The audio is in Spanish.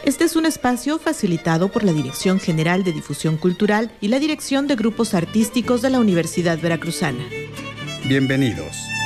Este es un espacio facilitado por la Dirección General de Difusión Cultural y la Dirección de Grupos Artísticos de la Universidad Veracruzana. Bienvenidos.